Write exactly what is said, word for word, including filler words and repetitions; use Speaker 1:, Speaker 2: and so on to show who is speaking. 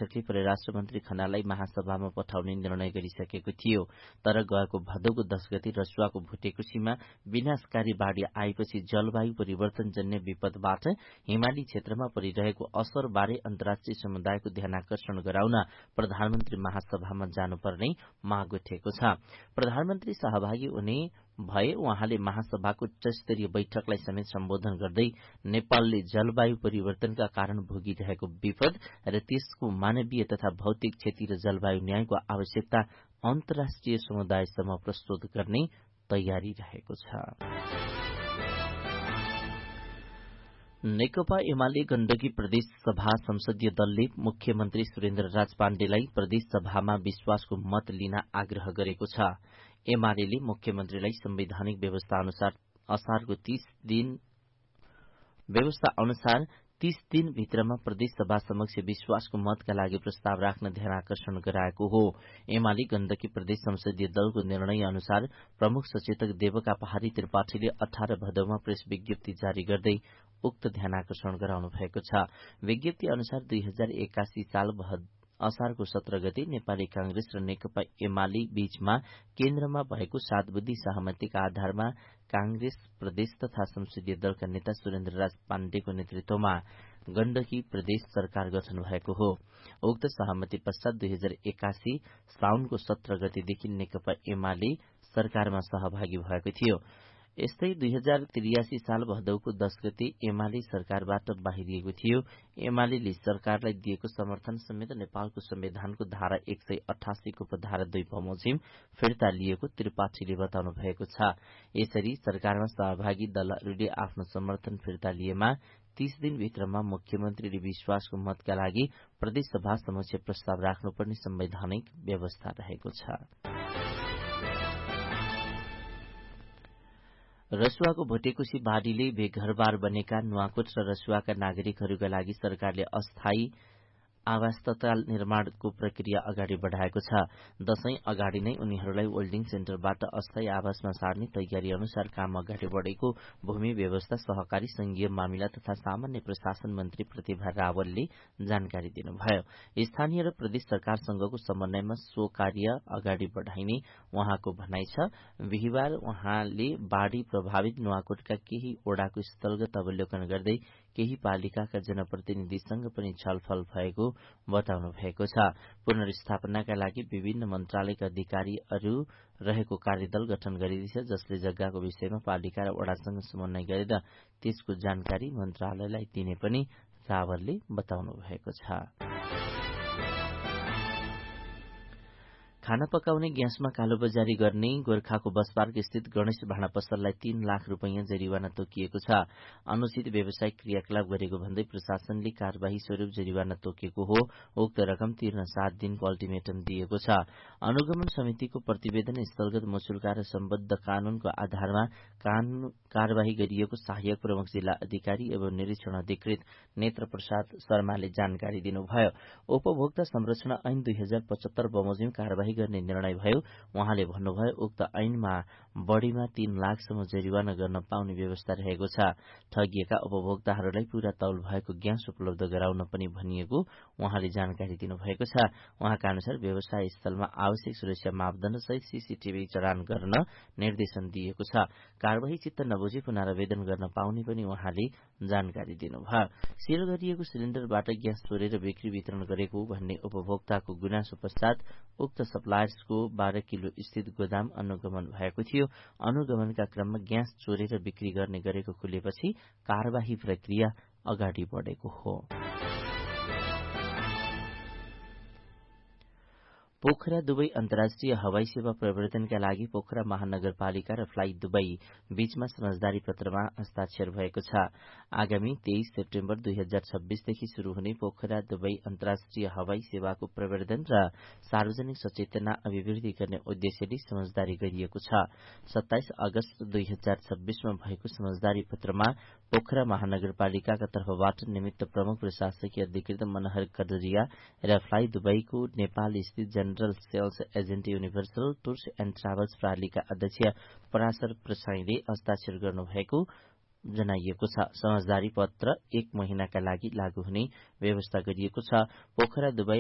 Speaker 1: बैठकले परराष्ट्र मन्त्री खनाललाई महासभामा पठाउने निर्णय गरिसकेको थियो। तर गएको भदौको दश गते रसुवाको भुटेकुसीमा विनाशकारी बाढ़ी आएपछि जलवायु परिवर्तनजन्य विपदबाट हिमाली क्षेत्रमा परिरहेको असरबारे अन्तर्राष्ट्रिय समुदायको ध्यानाकर्षण गराउन प्रधानमन्त्री महासभामा जानुपर्ने माग उठेको छ। प्रधानमन्त्री सहभागी हुने भए उहाँले महासभाको उच्चस्तरीय बैठकलाई समेत सम्बोधन गर्दै नेपालले जलवायु परिवर्तनका कारण भोगिरहेको विपद र त्यसको मानवीय तथा भौतिक क्षति र जलवायु न्यायको आवश्यकता अन्तर्राष्ट्रिय समुदायसम्म प्रस्तुत गर्ने तयारी रहेको छ। नेकपा एमाले गण्डकी प्रदेश सभा संसदीय दलले मुख्यमन्त्री सुरेन्द्र राज पाण्डेलाई प्रदेश सभामा विश्वासको मत लिन आग्रह गरेको छ। एमाले मुख्यमन्त्रीलाई संवैधानिक व्यवस्था अनुसार असारको तीस दिन व्यवस्था अनुसार तीस दिन भित्रमा प्रदेश सभा समक्ष विश्वासको मतका लागि प्रस्ताव राख्न ध्यानाकर्षण गराएको हो। एमाले गण्डकी प्रदेश संसदीय दलको निर्णय अनुसार प्रमुख सचेतक देवका पहाड़ी त्रिपाठीले अठार भदौमा प्रेस विज्ञप्ति जारी गर्दै उक्त ध्यानाकर्षण गराउनु भएको छ। विज्ञप्ति अनुसार दुई हजार एकासी साल असारको सत्र गते नेपाली कांग्रेस र नेकपा एमाले बीचमा केन्द्रमा भएको सात बुद्धि सहमतिका आधारमा कांग्रेस प्रदेश तथा संसदीय दलका नेता सुरेन्द्र राज पाण्डेको नेतृत्वमा गण्डकी प्रदेश सरकार गठन भएको हो। उक्त सहमति पश्चात दुई हजार एकासी साउनको सत्र गतेदेखि नेकपा एमाले सरकारमा सहभागी भएको थियो। यस्तै दुई हजार त्रियासी साल भदौको दश गते एमाले सरकारबाट बाहिरिएको थियो। एमाले सरकारलाई दिएको समर्थन समेत नेपालको संविधानको धारा एक सय अठासीको उपधारा दुई बमोजिम फिर्ता लिएको त्रिपाठीले बताउनु भएको छ। यसरी सरकारमा सहभागी दलहरूले आफ्नो समर्थन फिर्ता लिएमा तीस दिनभित्रमा मुख्यमन्त्रीले विश्वासको मतका लागि प्रदेश सभा समक्ष प्रस्ताव राख्नुपर्ने संवैधानिक व्यवस्था रहेको छ। रसुवाको भुटेकुसी बाढ़ीले बेघरबार बनेका नुवाकोट र रसुवाका नागरिकहरूका लागि सरकारले अस्थायी आवास तत्काल निर्माणको प्रक्रिया अगाडि बढ़ाएको छ। दशैं अगाडि नै उनीहरूलाई वेल्डिङ सेन्टरबाट अस्थायी आवासमा सार्ने तयारी अनुसार काम अगाडि बढ़ेको भूमि व्यवस्था सहकारी संघीय मामिला तथा सामान्य प्रशासन मन्त्री प्रतिभा रावलले जानकारी दिनुभयो। स्थानीय र प्रदेश सरकारसँगको समन्वयमा सो कार्य अगाडि बढ़ाइने उहाँको भनाइ छ। बिहिबार उहाँले बाढ़ी प्रभावित नुवाकोटका केही ओडाको स्थलगत अवलोकन गर्दै केही पालिकाका जनप्रतिनिधिसँग पनि छलफल भएको बताउनु भएको छ। पुनर्स्थापनाका लागि विभिन्न मन्त्रालयका अधिकारीहरू रहेको कार्यदल गठन गरिँदैछ, जसले जग्गाको विषयमा पालिका र वडासँग समन्वय गरेर त्यसको जानकारी मन्त्रालयलाई दिने पनि रावलले बताउनु भएको छ। खाना पकाउने ग्यासमा कालोबजारी गर्ने गोर्खाको बसपार्क स्थित गणेश भाँडा पसललाई तीन लाख रूपियाँ जरिवाना तोकिएको छ। अनुचित व्यावसायिक क्रियाकलाप गरेको भन्दै प्रशासनले कार्यवाही स्वरूप जरिवाना तोकेको हो। उक्त रकम तिर्न सात दिनको अल्टिमेटम दिएको छ। अनुगमन समितिको प्रतिवेदन स्थलगत मुचुल्का र सम्बद्ध कानूनको आधारमा कार्यवाही गरिएको सहायक प्रमुख जिल्ला अधिकारी एवं निरीक्षण अधिकृत नेत्र प्रसाद शर्माले जानकारी दिनुभयो। उपभोक्ता संरक्षण ऐन दुई हजार पचहत्तर बमोजिम कार्यवाही गर्ने निर्णय भयो। उहाँले भन्नुभयो उक्त ऐनमा बढ़ीमा तीन लाखसम्म जरिवाना गर्न पाउने व्यवस्था रहेको छ। ठगिएका उपभोक्ताहरूलाई पूरा तौल भएको ग्यास उपलब्ध गराउन पनि भनिएको उहाँले जानकारी दिनुभएको छ। उहाँका अनुसार व्यवसाय स्थलमा आवश्यक सुरक्षा मापदण्ड सहित सीसीटीभी जडान गर्न निर्देशन दिएको छ। कार्यवाही चित्त नबुझी पुनरावेदन गर्न पाउने पनि उहाँले जानकारी दिनुभयो। सेल गरिएको सिलिण्डरबाट ग्यास चोरेर बिक्री वितरण गरेको भन्ने उपभोक्ताको गुनासो पश्चात उक्त सप्लायर्सको बाह्र किलो स्थित गोदाम अनुगमन भएको थियो। अनुगमनका क्रममा ग्यास चोरेर बिक्री गर्ने गरेको खुलेपछि कार्यवाही प्रक्रिया अगाडि बढ़ेको हो। पोखरा दुबई अन्तर्राष्ट्रिय हवाई सेवा प्रवर्तनका लागि पोखरा महानगरपालिका र फ्लाइ दुबई बीचमा समझदारी पत्रमा हस्ताक्षर भएको छ। आगामी तेइस सेप्टेम्बर दुई हजार छब्बीसदेखि शुरू हुने पोखरा दुबई अन्तर्राष्ट्रिय हवाई सेवाको प्रवर्धन र सार्वजनिक सचेतना अभिवृद्धि गर्ने उद्देश्यले समझदारी गरिएको छ। सत्ताइस अगस्त दुई हजार छब्बीसमा भएको समझदारी पत्रमा पोखरा महानगरपालिकाका तर्फबाट निमित्त प्रमुख प्रशासकीय अधिकृत मनोहर कदरिया र फ्लाइ दुबईको नेपाल स्थित general sales agent universal tours and travels प्रणालीका अध्यक्ष पराशर प्रसाईले हस्ताक्षर गर्नुभएको जनाइएको छ। समझदारी पत्र एक महिनाका लागि लागू हुने व्यवस्था गरिएको छ। पोखरा दुबई